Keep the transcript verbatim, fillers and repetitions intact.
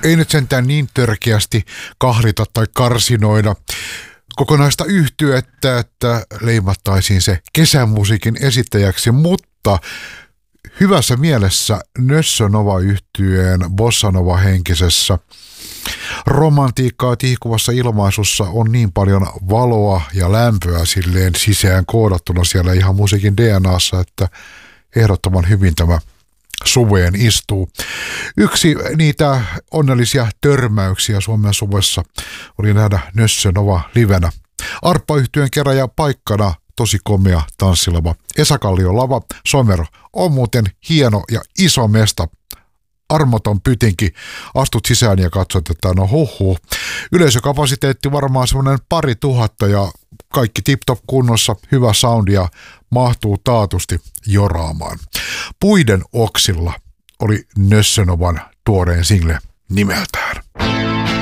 ei nyt sentään niin törkeästi kahlita tai karsinoida kokonaista yhtyettä, että leimattaisiin se kesämusiikin esittäjäksi, mutta hyvässä mielessä Nössö Nova-yhtyeen Bossa Nova-henkisessä romantiikkaa tihkuvassa ilmaisussa on niin paljon valoa ja lämpöä silleen sisään koodattuna siellä ihan musiikin D N A:ssa, että ehdottoman hyvin tämä suveen istuu. Yksi niitä onnellisia törmäyksiä Suomen suvessa oli nähdä Nössö Nova livenä. Arppa-yhtyeen keräjä paikkana tosi komea tanssilava. Esa Kallion lava, Somero, on muuten hieno ja iso mesta. Armoton pytinki. Astut sisään ja katsot, että no huhhuh. Yleisökapasiteetti varmaan semmoinen pari tuhatta ja kaikki tip-top kunnossa, hyvä sound ja mahtuu taatusti joraamaan. Puiden oksilla oli Nössö Novan tuoreen single nimeltään.